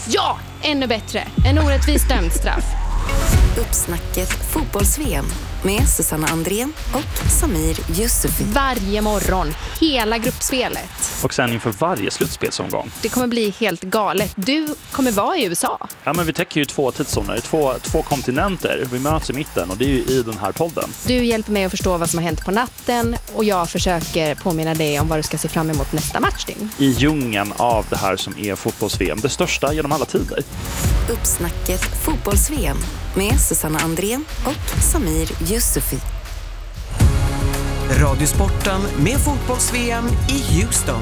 Ja, ännu bättre. En orättvis dömd straff. Uppsnacket fotbolls-VM med Susanna Andrén och Samir Yusufi. Varje morgon, hela gruppspelet. Och sen inför varje slutspelsomgång. Det kommer bli helt galet. Du kommer vara i USA. Ja, men vi täcker ju 2 tidszoner, två kontinenter. Vi möts i mitten och det är ju i den här podden. Du hjälper mig att förstå vad som har hänt på natten och jag försöker påminna dig om vad du ska se fram emot nästa matchdygn. I djungeln av det här som är fotbolls-VM, det största genom alla tider. Uppsnacket fotbolls-VM med Susanna Andrén och Samir Yusufi. Radiosporten med fotbolls-VM i Houston.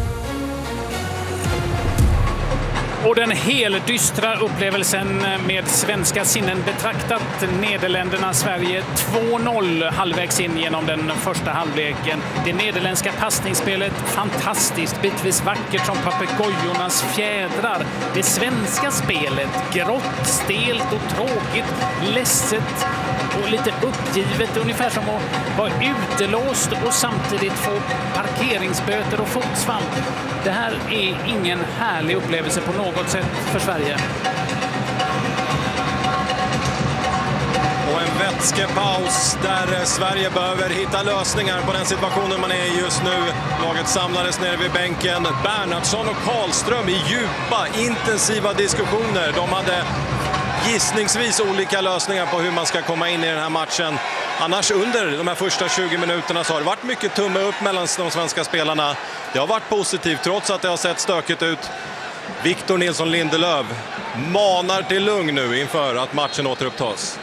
Och den heldystra upplevelsen med svenska sinnen betraktat. Nederländerna-Sverige 2-0 halvvägs in genom den första halvleken. Det nederländska passningsspelet fantastiskt, bitvis vackert som papegojornas fjädrar. Det svenska spelet grått, stelt och tråkigt, ledset och lite uppgivet. Ungefär som att vara utelåst och samtidigt få parkeringsböter och fotsvamp. Det här är ingen härlig upplevelse på något sätt för Sverige. Och en vätskepaus där Sverige behöver hitta lösningar på den situationen man är i just nu. Laget samlades nere vid bänken. Bernhardsson och Karlström i djupa, intensiva diskussioner. De hade gissningsvis olika lösningar på hur man ska komma in i den här matchen. Annars under de här första 20 minuterna så har det varit mycket tumme upp mellan de svenska spelarna. Det har varit positivt trots att det har sett stökigt ut. Victor Nilsson Lindelöf manar till lugn nu inför att matchen återupptas.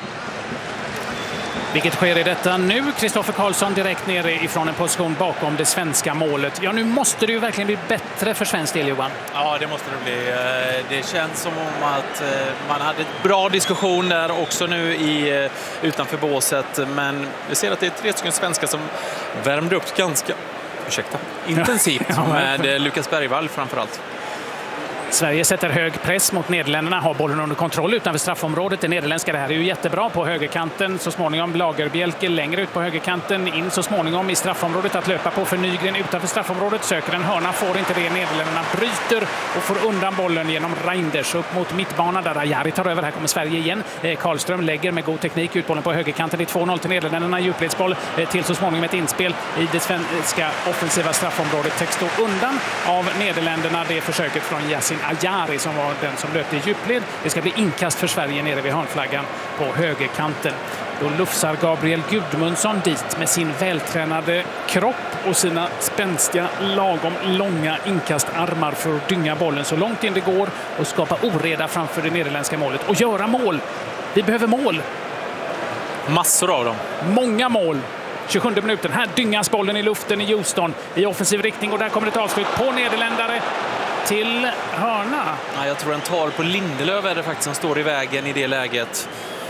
Vilket sker i detta nu. Kristoffer Karlsson direkt nere ifrån en position bakom det svenska målet. Ja, nu måste det ju verkligen bli bättre för svensk del, Johan. Ja, det måste det bli. Det känns som om att man hade ett bra diskussion där också nu utanför båset. Men vi ser att det är 3 stycken svenskar som värmde upp ganska intensivt med Lukas Bergvall framförallt. Sverige sätter hög press mot Nederländerna, har bollen under kontroll utanför straffområdet. Det nederländska det här är ju jättebra på högerkanten. Så småningom Lagerbjälke längre ut på högerkanten. In så småningom i straffområdet att löpa på för Nygren utanför straffområdet. Söker en hörna, får inte det. Nederländerna bryter och får undan bollen genom Reinders upp mot mittbanan där Ajari tar över. Här kommer Sverige igen. Karlström lägger med god teknik ut bollen på högerkanten. I 2-0 till Nederländerna. Djupledsboll till så småningom ett inspel i det svenska offensiva straffområdet. Täcks då undan av Nederländerna. Det är försöket från Yasin Ajari som var den som löpte i djupled. Det ska bli inkast för Sverige nere vid hörnflaggan på högerkanten. Då lufsar Gabriel Gudmundsson dit med sin vältränade kropp och sina spänstiga, lagom långa inkastarmar för att dynga bollen så långt in det går och skapa oreda framför det nederländska målet. Och göra mål! Vi behöver mål! Massor av dem. Många mål! 27 minuten. Här dyngas bollen i luften i Houston i offensiv riktning och där kommer ett avslut på nederländare till hörna. Ja, jag tror en tar på Lindelöf är det faktiskt som står i vägen i det läget.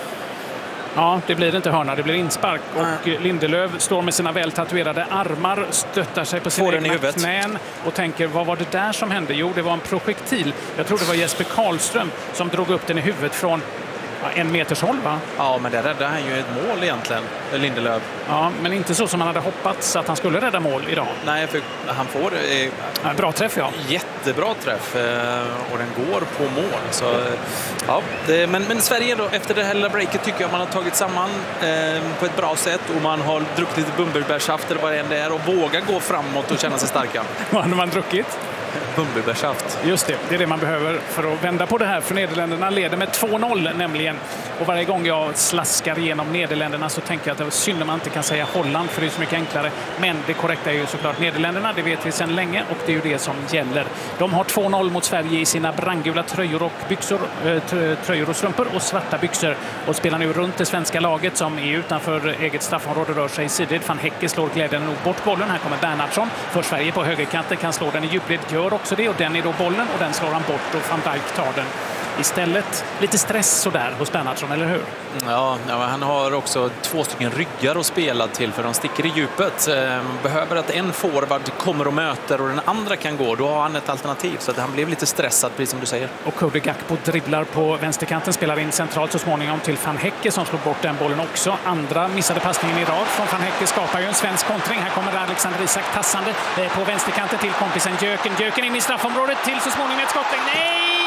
Ja, det blir inte hörna, det blir inspark. Och Lindelöf står med sina vältatuerade armar, stöttar sig på sina egna knän och tänker, vad var det där som hände? Jo, det var en projektil. Jag tror det var Jesper Karlström som drog upp den i huvudet från 1 meters håll, va? Ja, men det räddade han ju ett mål egentligen, Lindelöf. Ja, men inte så som han hade hoppats att han skulle rädda mål idag. Nej, för han får... bra träff, ja. Jättebra träff och den går på mål. Så, ja, men Sverige då, efter det här lilla breaket tycker jag man har tagit samman på ett bra sätt och man har druckit lite bumbelbärssaft eller vad det än är och vågar gå framåt och känna sig starka. Vad har man druckit? Bumbelbärssaft. Just det är det man behöver för att vända på det här. För Nederländerna leder med 2-0 nämligen. Och varje gång jag slaskar igenom Nederländerna så tänker jag att det är synd om man inte kan säga Holland för det är så mycket enklare. Men det korrekta är ju såklart Nederländerna, det vet vi sedan länge och det är ju det som gäller. De har 2-0 mot Sverige i sina brandgula tröjor och byxor, tröjor och strumpor och svarta byxor och spelar nu runt det svenska laget som är utanför eget straffområde rör sig i sidled. Van Hecke slår glädjande nog bort bollen. Här kommer Bernhardsson för Sverige på högerkanten, kan slå den i djupled, gör också det och den är då bollen och den slår han bort och Van Dijk tar den. Istället lite stress sådär hos Bernhardsson, eller hur? Ja, han har också 2 stycken ryggar att spela till för de sticker i djupet. Behöver att en forward kommer och möter och den andra kan gå, då har han ett alternativ. Så att han blev lite stressad, precis som du säger. Och Cody Gakpo dribblar på vänsterkanten, spelar in centralt så småningom till Van Hecke som slår bort den bollen också. Andra missade passningen i rad från Van Hecke skapar ju en svensk kontring. Här kommer Alexander Isak tassande på vänsterkanten till kompisen Jöken. Jöken in i straffområdet till så småningom ett skott. Nej!